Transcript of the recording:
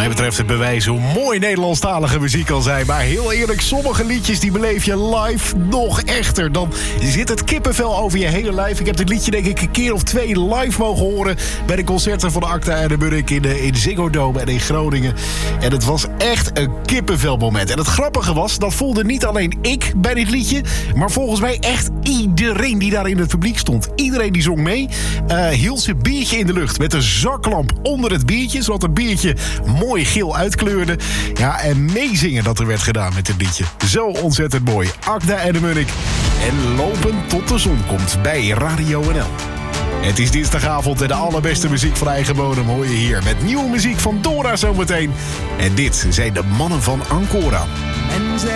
mij betreft het bewijs hoe mooi Nederlandstalige muziek kan zijn. Maar heel eerlijk, sommige liedjes die beleef je live nog echter. Dan zit het kippenvel over je hele lijf. Ik heb dit liedje denk ik een keer of 2 live mogen horen bij de concerten van de Acta en de Munnik in Ziggo Dome en in Groningen. En het was echt een kippenvelmoment. En het grappige was, dat voelde niet alleen ik bij dit liedje, maar volgens mij echt iedereen die daar in het publiek stond. Iedereen die zong mee, hield zijn biertje in de lucht met een zaklamp onder het biertje, zodat het biertje mooi geel uitkleurde. Ja, en meezingen dat er werd gedaan met dit liedje. Zo ontzettend mooi. Acta en de Munnik. En lopend tot de zon komt bij Radio NL. Het is dinsdagavond en de allerbeste muziek van eigen bodem hoor je hier. Met nieuwe muziek van Dora zometeen. En dit zijn de mannen van Ancora.